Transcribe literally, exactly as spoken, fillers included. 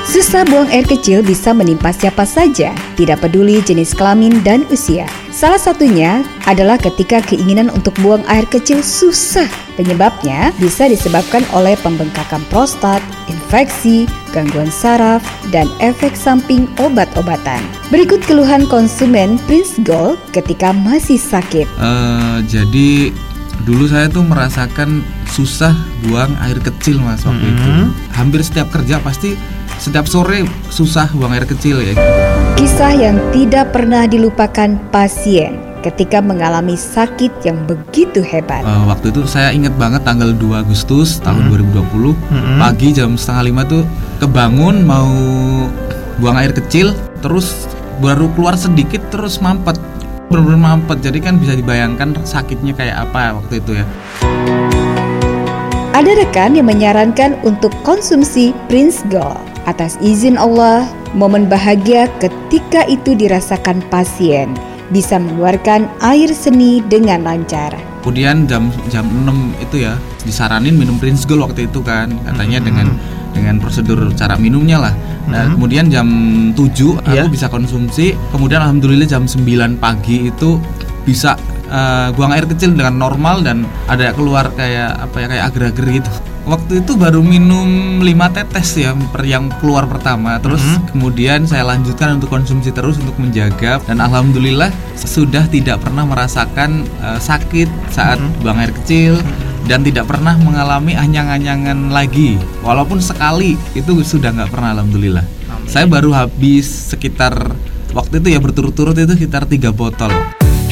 Susah buang air kecil bisa menimpa siapa saja, tidak peduli jenis kelamin dan usia. Salah satunya adalah ketika keinginan untuk buang air kecil susah. Penyebabnya bisa disebabkan oleh pembengkakan prostat, infeksi, gangguan saraf, dan efek samping obat-obatan. Berikut keluhan konsumen Prince Gold ketika masih sakit. Uh, jadi dulu saya tuh merasakan susah buang air kecil mas waktu mm-hmm. itu. Hampir setiap kerja pasti setiap sore susah buang air kecil ya. Kisah yang tidak pernah dilupakan pasien ketika mengalami sakit yang begitu hebat. Uh, waktu itu saya ingat banget tanggal dua Agustus tahun mm-hmm. dua ribu dua puluh mm-hmm. pagi jam setengah lima tuh kebangun mau buang air kecil, terus baru keluar sedikit terus mampet. Benar-benar mampet, jadi kan bisa dibayangkan sakitnya kayak apa waktu itu ya. Ada rekan yang menyarankan untuk konsumsi Prince Gold. Atas izin Allah, momen bahagia ketika itu dirasakan pasien, bisa mengeluarkan air seni dengan lancar. Kemudian jam jam enam itu ya disaranin minum Prince Gold waktu itu kan, katanya mm-hmm. dengan dengan prosedur cara minumnya lah. Nah, mm-hmm. kemudian jam tujuh aku yeah. bisa konsumsi. Kemudian alhamdulillah jam sembilan pagi itu bisa uh, buang air kecil dengan normal dan ada keluar kayak apa ya kayak agar-agar gitu. Waktu itu baru minum lima tetes ya per yang keluar pertama. Terus mm-hmm. kemudian saya lanjutkan untuk konsumsi terus untuk menjaga, dan alhamdulillah sudah tidak pernah merasakan uh, sakit saat mm-hmm. buang air kecil mm-hmm. dan tidak pernah mengalami anyang-anyangan lagi. Walaupun sekali itu sudah nggak pernah alhamdulillah. Amin. Saya baru habis sekitar waktu itu ya berturut-turut itu sekitar tiga botol.